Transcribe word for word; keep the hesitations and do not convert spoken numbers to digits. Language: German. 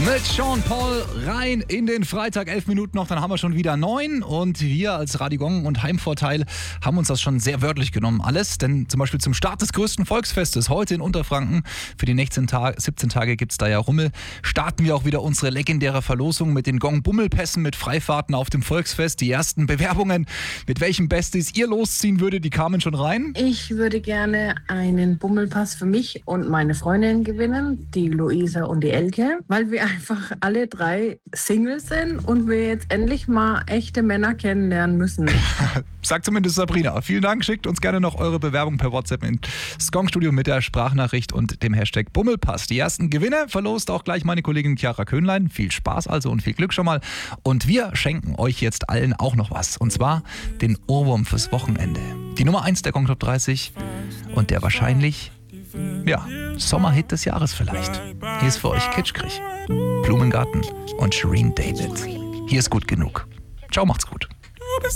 Mit Sean Paul rein in den Freitag, elf Minuten noch, dann haben wir schon wieder neun und wir als Radio Gong und Heimvorteil haben uns das schon sehr wörtlich genommen, alles, denn zum Beispiel zum Start des größten Volksfestes heute in Unterfranken, für die nächsten Tag, siebzehn Tage gibt's da ja Rummel, starten wir auch wieder unsere legendäre Verlosung mit den Gong-Bummelpässen mit Freifahrten auf dem Volksfest. Die ersten Bewerbungen, mit welchen Besties ihr losziehen würdet, die kamen schon rein. Ich würde gerne einen Bummelpass für mich und meine Freundin gewinnen, die Luisa und die Elke, weil wir einfach alle drei Single sind und wir jetzt endlich mal echte Männer kennenlernen müssen. Sagt zumindest Sabrina. Vielen Dank, schickt uns gerne noch eure Bewerbung per WhatsApp ins Gong-Studio mit der Sprachnachricht und dem Hashtag Bummelpass. Die ersten Gewinne verlost auch gleich meine Kollegin Chiara Köhnlein. Viel Spaß also und viel Glück schon mal. Und wir schenken euch jetzt allen auch noch was. Und zwar den Ohrwurm fürs Wochenende. Die Nummer eins der Gong Top dreißig und der wahrscheinlich, ja, Sommerhit des Jahres vielleicht. Hier ist für euch Kitschkrich, Blumengarten und Shireen David. Hier ist gut genug. Ciao, macht's gut.